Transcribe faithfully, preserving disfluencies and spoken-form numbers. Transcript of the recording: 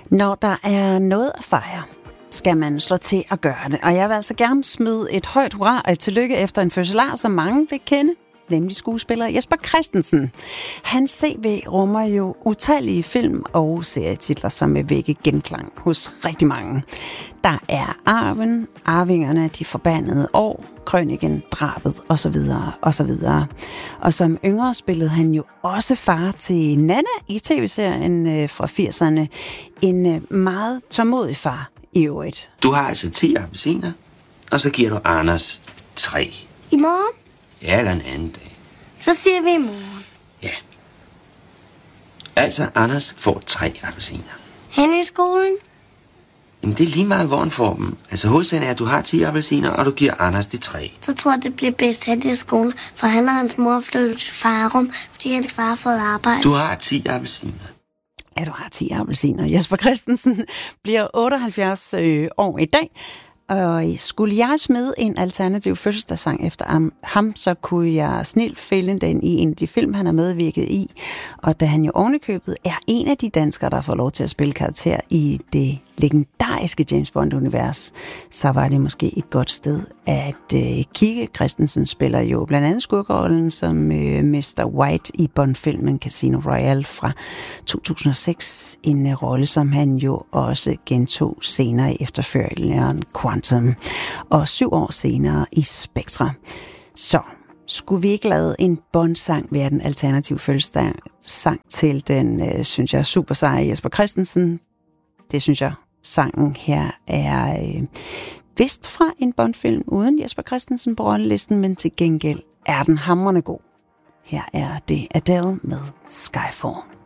Når der er noget at fejre, skal man slå til at gøre det. Og jeg vil altså gerne smide et højt hurra og et tillykke efter en fødselar, som mange vil kende, nemlig skuespiller Jesper Christensen. Hans C V rummer jo utallige film- og serietitler, som vil vække genklang hos rigtig mange. Der er Arven, Arvingerne, De Forbandede År, Krøniken, Drabet osv. osv. Og som yngre spillede han jo også far til Nana i tv-serien fra firserne. En meget tålmodig far i øvrigt. Du har altså ti appelsiner, og så giver du Anders tre. I morgen? Ja, eller en anden dag. Så siger vi i morgen. Ja. Altså, Anders får tre appelsiner. Hen i skolen? Jamen, det er lige meget, hvor han får dem. Altså, hovedsagen er, at du har ti appelsiner, og du giver Anders de tre. Så tror jeg, det bliver bedst hen i skolen, for han og hans mor flyttet til Farum, fordi hans far har fået arbejde. Du har ti appelsiner. Ja, du har ti appelsiner. Jesper Christensen bliver otteoghalvfjerds øh, år i dag. Og skulle jeg smide en alternativ fødselsdagssang efter ham, så kunne jeg snilt fælde den i en af de film, han har medvirket i. Og da han jo ovenikøbet er en af de danskere, der får lov til at spille karakter i det legendariske James Bond-univers, så var det måske et godt sted at øh, kigge. Christensen spiller jo blandt andet skurkerollen som øh, mister White i Bond-filmen Casino Royale fra to tusind og seks. En øh, rolle, som han jo også gentog senere i efterfølgeren Quantum, og syv år senere i Spectre. Så skulle vi ikke lade en Bond-sang være den alternative fødselsdagssang til den, øh, synes jeg, super seje Jesper Christensen? Det synes jeg. Sangen her er øh, vist fra en Bond-film uden Jesper Christensen på rollelisten, men til gengæld er den hamrende god. Her er det Adele med Skyfall.